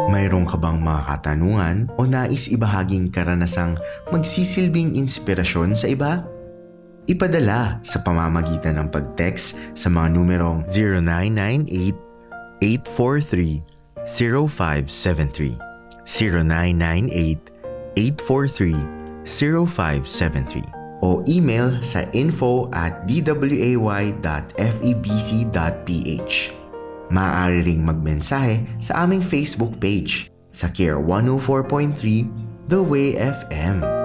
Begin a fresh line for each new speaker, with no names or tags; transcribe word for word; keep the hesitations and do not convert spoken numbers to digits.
Mayroon ka bang mga katanungan o nais ibahaging karanasang magsisilbing inspirasyon sa iba? Ipadala sa pamamagitan ng pag-text sa mga numerong zero nine nine eight, eight four three, zero five seven three, zero nine nine eight, eight four three, zero five seven three o email sa info at d w a y dot f e b c dot p h. Maaari ring magmensahe sa aming Facebook page sa Care one oh four point three The Way F M.